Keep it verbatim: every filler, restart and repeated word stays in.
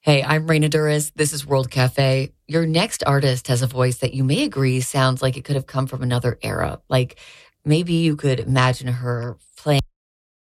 Hey, I'm Raina Duras. This is World Cafe. Your next artist has a voice that you may agree sounds like it could have come from another era. Like maybe you could imagine her playing